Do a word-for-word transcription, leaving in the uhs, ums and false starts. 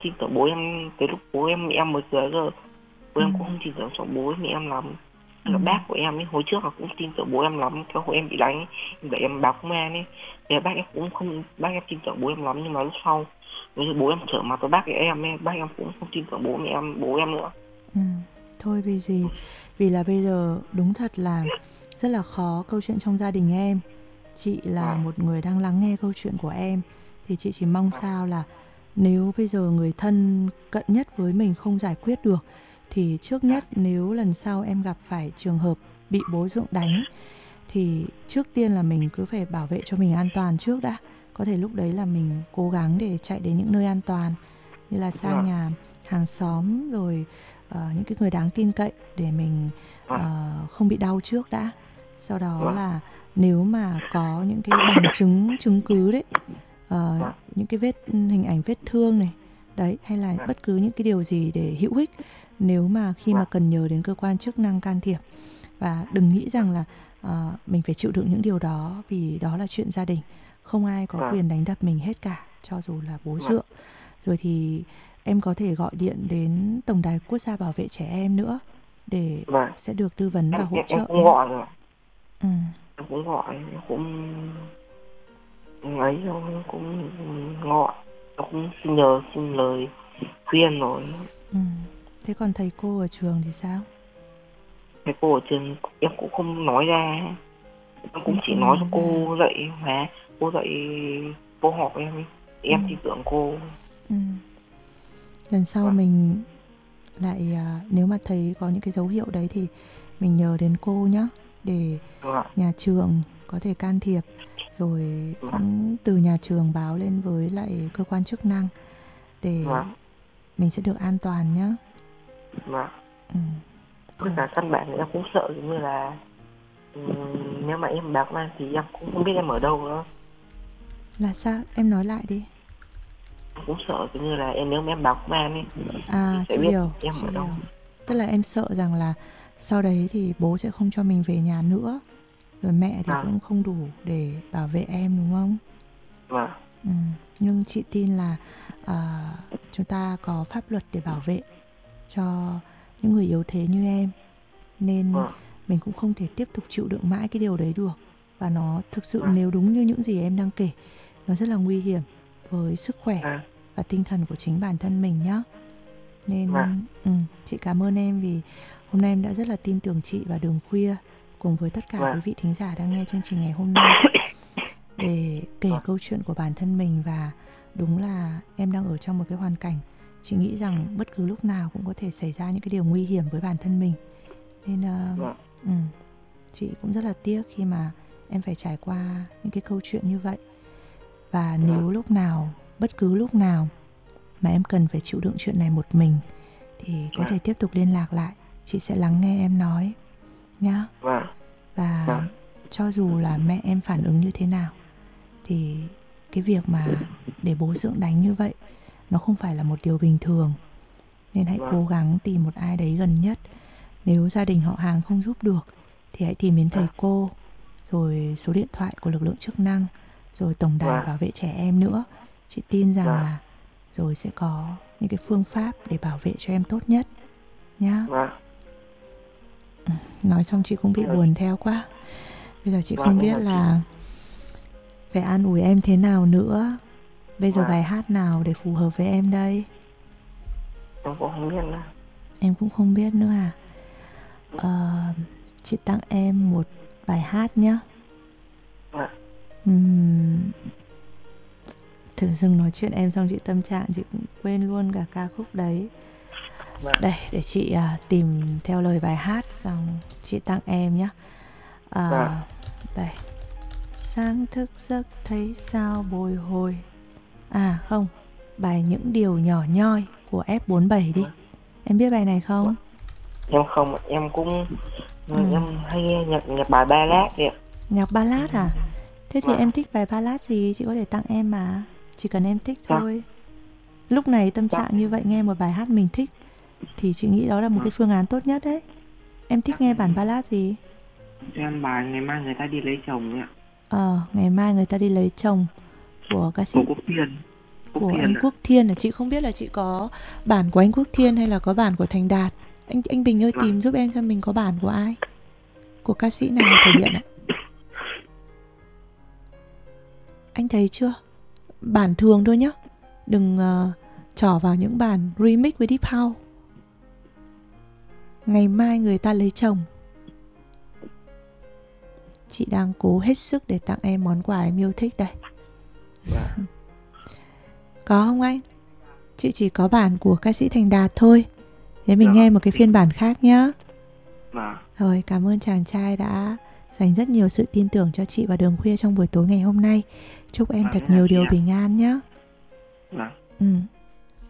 tin tưởng bố em. Từ lúc bố em mẹ em mới cưới giờ bố Ừ. em cũng không tin tưởng cho bố mẹ em lắm. Ừ. Là bác của em ấy hồi trước là cũng tin tưởng bố em lắm, cái hồi em bị đánh để em báo công an ấy thì bác em cũng không, bác em tin tưởng bố em lắm, nhưng mà lúc sau bây giờ bố em trở mặt với bác của em ấy, bác em cũng không tin tưởng bố mẹ em bố em nữa. Ừ. Thôi vì gì? Vì là bây giờ đúng thật là rất là khó câu chuyện trong gia đình em. Chị là Vâng, một người đang lắng nghe câu chuyện của em thì chị chỉ mong vâng, sao là nếu bây giờ người thân cận nhất với mình không giải quyết được thì trước nhất nếu lần sau em gặp phải trường hợp bị bố dượng đánh thì trước tiên là mình cứ phải bảo vệ cho mình an toàn trước đã. Có thể lúc đấy là mình cố gắng để chạy đến những nơi an toàn như là sang vâng, nhà hàng xóm rồi ờ, những cái người đáng tin cậy để mình vâng, ờ, không bị đau trước đã. Sau đó vâng, là nếu mà có những cái bằng chứng chứng cứ đấy, ờ, vâng, những cái vết hình ảnh vết thương này đấy, hay là vâng, bất cứ những cái điều gì để hữu ích nếu mà khi mà vâng, cần nhờ đến cơ quan chức năng can thiệp. Và đừng nghĩ rằng là ờ, mình phải chịu đựng những điều đó vì đó là chuyện gia đình, không ai có vâng, quyền đánh đập mình hết cả, cho dù là bố vâng, dượng. Rồi thì em có thể gọi điện đến Tổng đài Quốc gia Bảo vệ Trẻ Em nữa để vâng. sẽ được tư vấn và em hỗ em em trợ cũng nhé. gọi rồi, Ừ. em cũng gọi, em cũng ấy rồi, cũng gọi, em cũng xin nhờ xin lời khuyên rồi. Ừ. Thế còn thầy cô ở trường thì sao? Thầy cô ở trường em cũng không nói ra, em cũng Em chỉ không nói cho nói ra. cô dạy mà, cô dạy cô học em ấy. Ừ. Em tin tưởng cô. Ừ. Lần sau Vâng, mình lại à, nếu mà thấy có những cái dấu hiệu đấy thì mình nhờ đến cô nhé, để vâng, nhà trường có thể can thiệp, rồi vâng, cũng từ nhà trường báo lên với lại cơ quan chức năng để vâng, mình sẽ được an toàn nhé. vâng. Ừ. Với Rồi. cả căn bản thì em cũng sợ giống như là ừm, nếu mà em báo công an thì em cũng không biết em ở đâu nữa. Là sao? Em nói lại đi. Em cũng sợ giống như là em nếu mà em báo công an ấy thì À, sẽ chị biết hiểu, em chị ở đâu. hiểu. Tức là em sợ rằng là sau đấy thì bố sẽ không cho mình về nhà nữa, rồi mẹ thì Vâng, cũng không đủ để bảo vệ em đúng không? vâng, Ừ. Nhưng chị tin là à, chúng ta có pháp luật để bảo vệ cho những người yếu thế như em, nên vâng, mình cũng không thể tiếp tục chịu đựng mãi cái điều đấy được. Và nó thực sự nếu đúng như những gì em đang kể, nó rất là nguy hiểm với sức khỏe vâng, và tinh thần của chính bản thân mình nhá. vâng, Nên ừ, chị cảm ơn em vì hôm nay em đã rất là tin tưởng chị và Đường Khuya cùng với tất cả vâng, quý vị thính giả đang nghe chương trình ngày hôm nay để kể vâng, câu chuyện của bản thân mình. Và đúng là em đang ở trong một cái hoàn cảnh chị nghĩ rằng bất cứ lúc nào cũng có thể xảy ra những cái điều nguy hiểm với bản thân mình. Nên uh, vâng, ừ, chị cũng rất là tiếc khi mà em phải trải qua những cái câu chuyện như vậy. Và vâng, nếu lúc nào, bất cứ lúc nào mà em cần phải chịu đựng chuyện này một mình thì có vâng, thể tiếp tục liên lạc lại, chị sẽ lắng nghe em nói nhá. vâng, Và vâng, cho dù là mẹ em phản ứng như thế nào thì cái việc mà để bố dượng đánh như vậy nó không phải là một điều bình thường. Nên hãy vâng, cố gắng tìm một ai đấy gần nhất. Nếu gia đình họ hàng không giúp được thì hãy tìm đến thầy cô, rồi số điện thoại của lực lượng chức năng, rồi tổng đài vâng, bảo vệ trẻ em nữa. Chị tin rằng vâng, là rồi sẽ có những cái phương pháp để bảo vệ cho em tốt nhất nhá. vâng, Nói xong chị cũng bị vâng, buồn theo quá. Bây giờ chị vâng, không em biết chào chị. là phải an ủi em thế nào nữa. Bây giờ Vâng, bài hát nào để phù hợp với em đây? em cũng không biết nữa. Em cũng không biết nữa à? Ờ, chị tặng em một bài hát nhé. Vâng, Ừm, Tự dưng nói chuyện em xong chị tâm trạng chị cũng quên luôn cả ca khúc đấy. vâng, Đây, để chị à, tìm theo lời bài hát xong chị tặng em nhé. vâng, À, đây. Sáng thức giấc thấy sao bồi hồi. À không, bài Những Điều Nhỏ Nhoi của ép bốn bảy đi. vâng, Em biết bài này vâng. không? Em không, em cũng Ừ. em hay nghe nhạc nhạc bài ballad đấy ạ. Nhạc ballad à? Thế thì Vâng, em thích bài ballad gì chị có thể tặng em mà. Chỉ cần em thích chắc thôi. Lúc này tâm chắc trạng như vậy nghe một bài hát mình thích thì chị nghĩ đó là một vâng, cái phương án tốt nhất đấy. Em thích chắc nghe bản em ballad gì? xem bài ngày mai người ta đi lấy chồng đấy ạ. Ờ, Ngày Mai Người Ta Đi Lấy Chồng của ca Của sĩ Quốc Tiên. Quốc Của Thiên anh à? Quốc Thiên là chị không biết là chị có bản của anh Quốc Thiên hay là có bản của Thành Đạt. Anh anh Bình ơi, Vâng. tìm giúp em xem mình có bản của ai, của ca sĩ nào thể hiện ạ. Anh thấy chưa? Bản thường thôi nhá. Đừng uh, trỏ vào những bản remix với Deep House. Ngày mai người ta lấy chồng. Chị đang cố hết sức để tặng em món quà em yêu thích đây. Vâng. Có không anh? Chị chỉ có bản của ca sĩ Thành Đạt thôi. Thế mình Vâng. nghe một cái phiên bản khác nhá. Vâng. Rồi, cảm ơn chàng trai đã dành rất nhiều sự tin tưởng cho chị vào đường khuya trong buổi tối ngày hôm nay. Chúc em Vâng, thật thế là nhiều chị điều ạ. bình an nhé. Vâng. Ừ.